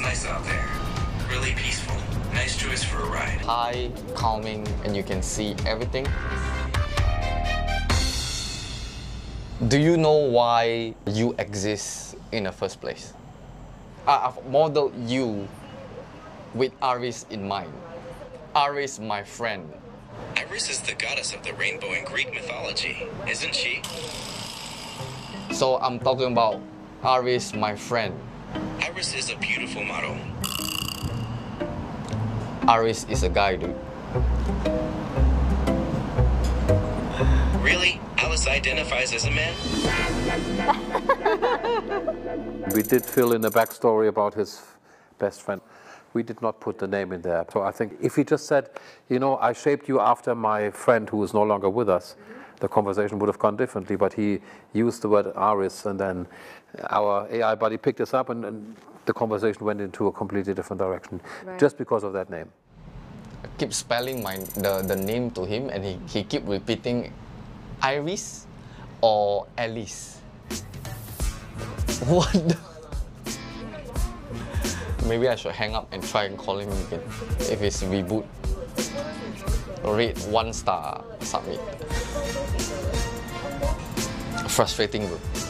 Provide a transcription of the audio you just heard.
nice out there. Really peaceful. Nice choice for a ride. High, calming, and you can see everything. Do you know why you exist in the first place? I've modeled you with Aris in mind. Aris, my friend. Iris is the goddess of the rainbow in Greek mythology, isn't she? So I'm talking about Aris, my friend. Iris is a beautiful model. Aris is a guy, dude. Really? Alice identifies as a man? We did fill in a backstory about his best friend. We did not put the name in there. So I think if he just said, you know, I shaped you after my friend who is no longer with us, the conversation would have gone differently. But he used the word Aris, and then our AI buddy picked us up, and the conversation went into a completely different direction, just because of that name. I keep spelling the name to him, and he keep repeating Iris or Alice. What the? Maybe I should hang up and try and call him again. If it's reboot, rate 1 star, submit. Frustrating, bro.